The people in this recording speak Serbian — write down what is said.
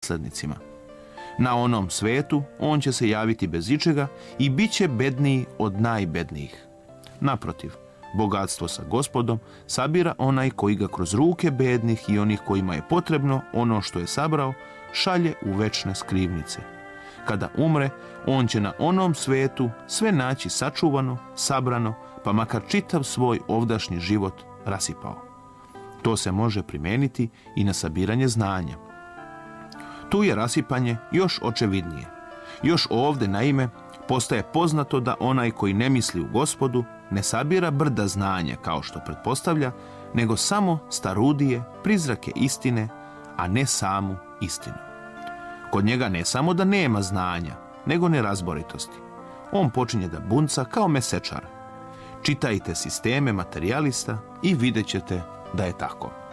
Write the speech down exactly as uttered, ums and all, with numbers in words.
naslednicima. Na onom svetu on će se javiti bez ičega i bit će bedniji od najbednijih. Naprotiv, bogatstvo sa Gospodom sabira onaj koji ga kroz ruke bednih i onih kojima je potrebno ono što je sabrao, šalje u večne skrivnice. Kada umre, on će na onom svetu sve naći sačuvano, sabrano, pa makar čitav svoj ovdašnji život rasipao. To se može primijeniti i na sabiranje znanja. Tu je rasipanje još očevidnije. Još ovdje, naime, postaje poznato da onaj koji ne misli u Gospodu ne sabira brda znanja kao što pretpostavlja, nego samo starudije, prizrake istine, a ne samu istinu. Kod njega ne samo da nema znanja, nego nerazboritosti. On počinje da bunca kao mesečar. Čitajte sisteme materijalista i vidjet ćete da je tako.